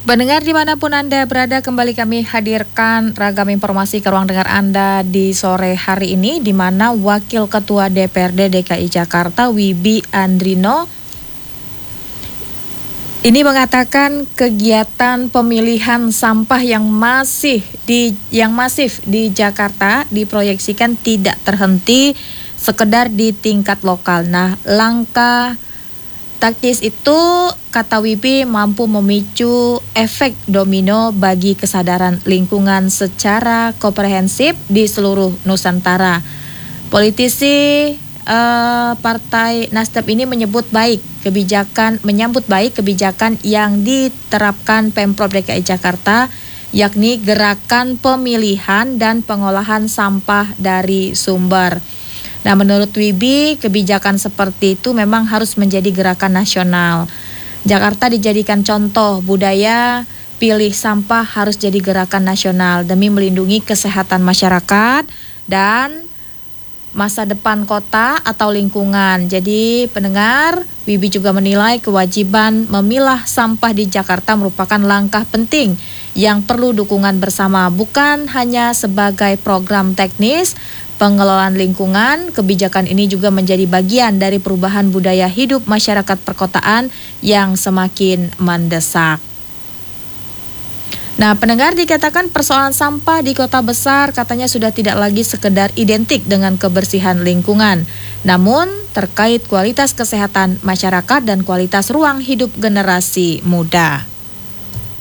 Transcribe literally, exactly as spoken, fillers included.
Pendengar dimanapun Anda berada, kembali kami hadirkan ragam informasi ke ruang dengar Anda di sore hari ini, di mana Wakil Ketua D P R D D K I Jakarta Wibi Andrino ini mengatakan kegiatan pemilihan sampah yang masih di yang masif di Jakarta diproyeksikan tidak terhenti sekedar di tingkat lokal. Nah, langkah taktis itu, kata Wibi, mampu memicu efek domino bagi kesadaran lingkungan secara komprehensif di seluruh Nusantara. Politisi uh, Partai Nasdem ini menyebut baik kebijakan menyambut baik kebijakan yang diterapkan Pemprov D K I Jakarta, yakni gerakan pemilihan dan pengolahan sampah dari sumber. Nah, menurut Wibi, kebijakan seperti itu memang harus menjadi gerakan nasional. Jakarta dijadikan contoh budaya pilih sampah harus jadi gerakan nasional demi melindungi kesehatan masyarakat dan masa depan kota atau lingkungan. Jadi, pendengar, Wibi juga menilai kewajiban memilah sampah di Jakarta merupakan langkah penting yang perlu dukungan bersama, bukan hanya sebagai program teknis pengelolaan lingkungan. Kebijakan ini juga menjadi bagian dari perubahan budaya hidup masyarakat perkotaan yang semakin mendesak. Nah, pendengar, dikatakan persoalan sampah di kota besar katanya sudah tidak lagi sekedar identik dengan kebersihan lingkungan, namun terkait kualitas kesehatan masyarakat dan kualitas ruang hidup generasi muda.